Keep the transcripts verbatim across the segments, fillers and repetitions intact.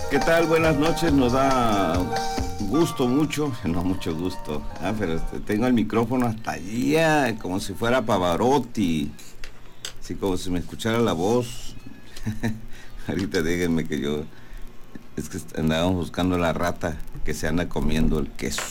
¿Qué tal? Buenas noches, nos da gusto mucho, no mucho gusto, ah, pero este, tengo el micrófono hasta allá, como si fuera Pavarotti, así como si me escuchara la voz. Ahorita díganme que yo, es que andábamos buscando la rata que se anda comiendo el queso.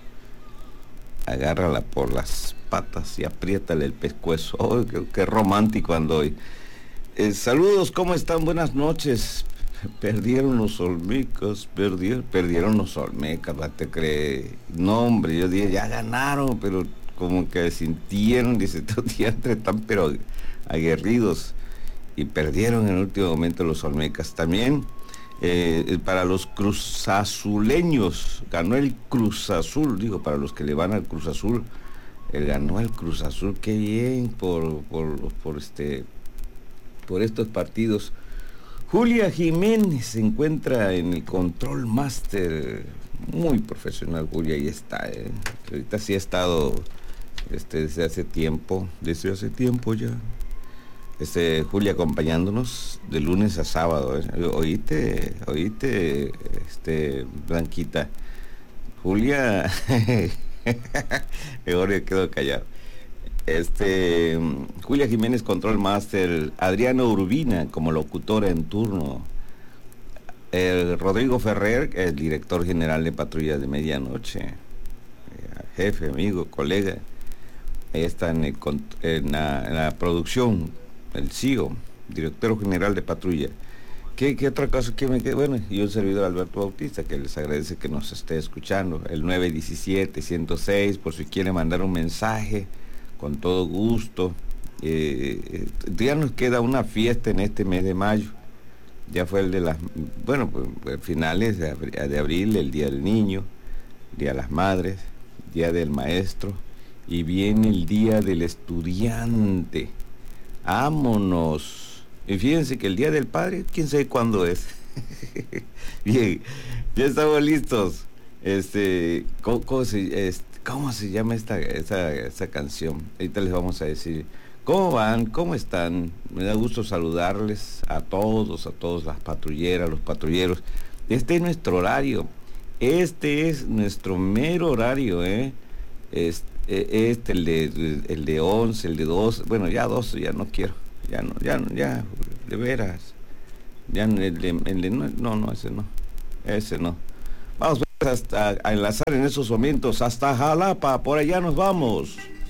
Agárrala por las patas y apriétale el pescuezo. Oh, qué, qué romántico ando hoy. Eh, saludos, ¿cómo están? Buenas noches. Perdieron los Olmecas, perdieron, perdieron los Olmecas, ¿va te cree? No, hombre, yo dije, ya ganaron, pero como que sintieron, dice, estos diantres están pero aguerridos, y perdieron en el último momento los Olmecas. También, eh, para los cruzazuleños, ganó el Cruz Azul, digo, para los que le van al Cruz Azul, eh, ganó el Cruz Azul, qué bien, por, por, por, este, por estos partidos. Julia Jiménez se encuentra en el Control Master, muy profesional Julia, ahí está, eh. Ahorita sí ha estado este, desde hace tiempo, desde hace tiempo ya, este, Julia acompañándonos de lunes a sábado, eh. Oíste, oíste, este, Blanquita, Julia, mejor me quedo callado. Este, Julia Jiménez, Control Master, Adriano Urbina como locutora en turno, el Rodrigo Ferrer, el director general de Patrulla de Medianoche, eh, jefe, amigo, colega, ahí está en, el, en, la, en la producción, el C I O, director general de Patrulla. ¿Qué, qué otra cosa que me queda? Bueno, y un servidor Alberto Bautista, que les agradece que nos esté escuchando, el nueve diecisiete, ciento seis, por si quiere mandar un mensaje, con todo gusto. Eh, ya nos queda una fiesta en este mes de mayo. Ya fue el de las, bueno, pues, finales de abril, de abril, el Día del Niño, Día de las Madres, Día del Maestro, y viene el Día del Estudiante. ¡Vámonos! Y fíjense que el Día del Padre, quién sabe cuándo es. Bien, ya estamos listos. Este, ¿cómo, cómo se, este, ¿Cómo se llama esta, esta, esta canción? Ahorita les vamos a decir. ¿Cómo van? ¿Cómo están? Me da gusto saludarles a todos, a todas las patrulleras, los patrulleros. Este es nuestro horario. Este es nuestro mero horario, ¿eh? Este, este el de, el de once, el de doce. Bueno, ya doce, ya no quiero. Ya no, ya no, ya, de veras. Ya el de, el de no, no, ese no. Ese no. Vamos hasta a enlazar en esos momentos hasta Jalapa, por allá nos vamos.